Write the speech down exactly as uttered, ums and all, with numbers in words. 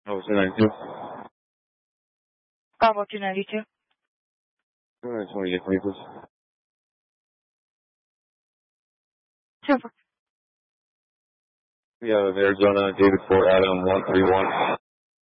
Oh, two ninety-two? Bravo two ninety-two. two twenty-eight, please. Super. We have Arizona, David Fort, Adam one three one.